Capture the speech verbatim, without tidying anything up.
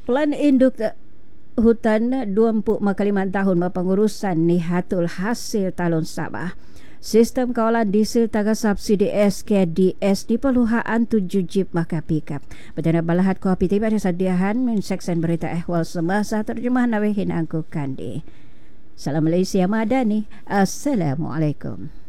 Plan induk hutan dua puluh empat puluh lima tahun pengurusan Nihatul Hasil Talun Sabah. Sistem kawalan diesel taga subsidi S K D S di Peluhaan tujuh jeep maka pickup. Perdana Balahat Kopi tiba ada sediahan men seksen berita ehwal semasa terjemah nawihin angku kandi. Salam Malaysia Madani. Assalamualaikum.